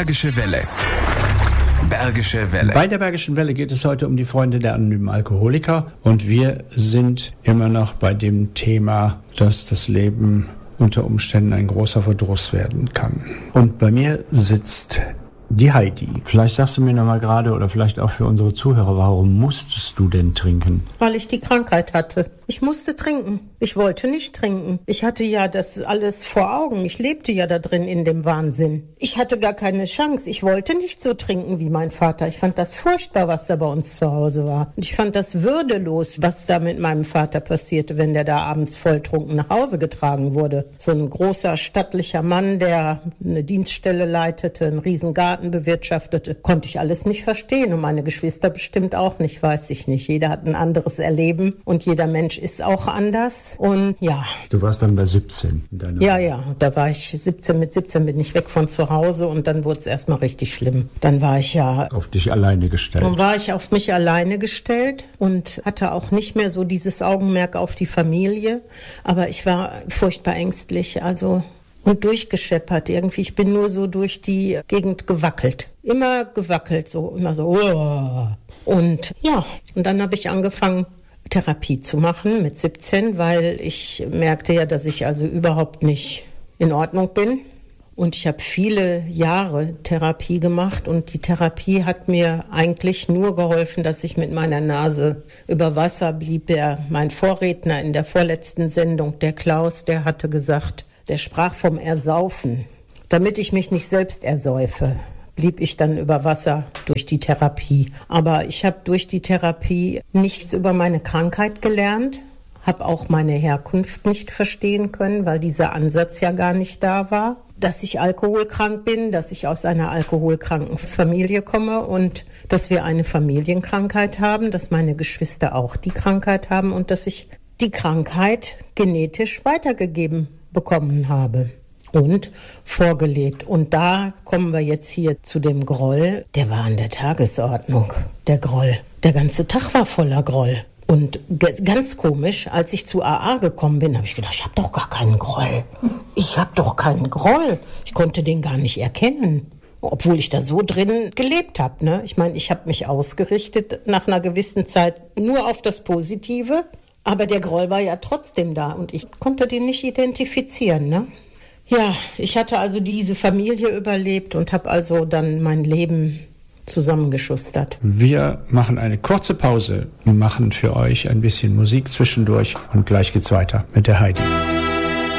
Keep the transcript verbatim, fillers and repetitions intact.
Bergische Welle. Bergische Welle. Bei der Bergischen Welle geht es heute um die Freunde der anonymen Alkoholiker. Und wir sind immer noch bei dem Thema, dass das Leben unter Umständen ein großer Verdruss werden kann. Und bei mir sitzt die Heidi. Vielleicht sagst du mir noch mal gerade oder vielleicht auch für unsere Zuhörer, warum musstest du denn trinken? Weil ich die Krankheit hatte. Ich musste trinken. Ich wollte nicht trinken. Ich hatte ja das alles vor Augen. Ich lebte ja da drin in dem Wahnsinn. Ich hatte gar keine Chance. Ich wollte nicht so trinken wie mein Vater. Ich fand das furchtbar, was da bei uns zu Hause war. Und ich fand das würdelos, was da mit meinem Vater passierte, wenn der da abends volltrunken nach Hause getragen wurde. So ein großer, stattlicher Mann, der eine Dienststelle leitete, einen riesen Garten bewirtschaftete. Konnte ich alles nicht verstehen. Und meine Geschwister bestimmt auch nicht, weiß ich nicht. Jeder hat ein anderes Erleben und jeder Mensch ist auch anders. Und ja. Du warst dann bei siebzehn. In deiner ja, ja. Da war ich siebzehn. Mit siebzehn bin ich weg von zu Hause und dann wurde es erstmal richtig schlimm. Dann war ich ja... Auf dich alleine gestellt. Dann war ich auf mich alleine gestellt und hatte auch nicht mehr so dieses Augenmerk auf die Familie. Aber ich war furchtbar ängstlich, also... Und durchgescheppert irgendwie. Ich bin nur so durch die Gegend gewackelt. Immer gewackelt, so, immer so. Oh. Und ja, und dann habe ich angefangen, Therapie zu machen mit siebzehn, weil ich merkte ja, dass ich also überhaupt nicht in Ordnung bin. Und ich habe viele Jahre Therapie gemacht und die Therapie hat mir eigentlich nur geholfen, dass ich mit meiner Nase über Wasser blieb. Der, mein Vorredner in der vorletzten Sendung, der Klaus, der hatte gesagt, der sprach vom Ersaufen. Damit ich mich nicht selbst ersäufe, blieb ich dann über Wasser durch die Therapie. Aber ich habe durch die Therapie nichts über meine Krankheit gelernt, habe auch meine Herkunft nicht verstehen können, weil dieser Ansatz ja gar nicht da war. Dass ich alkoholkrank bin, dass ich aus einer alkoholkranken Familie komme und dass wir eine Familienkrankheit haben, dass meine Geschwister auch die Krankheit haben und dass ich die Krankheit genetisch weitergegeben bekommen habe und vorgelebt. Und da kommen wir jetzt hier zu dem Groll. Der war an der Tagesordnung, der Groll. Der ganze Tag war voller Groll. Und ge- ganz komisch, als ich zu A A gekommen bin, habe ich gedacht, ich habe doch gar keinen Groll. Ich habe doch keinen Groll. Ich konnte den gar nicht erkennen. Obwohl ich da so drin gelebt habe. Ne? Ich meine, ich habe mich ausgerichtet nach einer gewissen Zeit nur auf das Positive. Aber der Groll war ja trotzdem da und ich konnte den nicht identifizieren, ne? Ja, ich hatte also diese Familie überlebt und habe also dann mein Leben zusammengeschustert. Wir machen eine kurze Pause und machen für euch ein bisschen Musik zwischendurch und gleich geht's weiter mit der Heidi.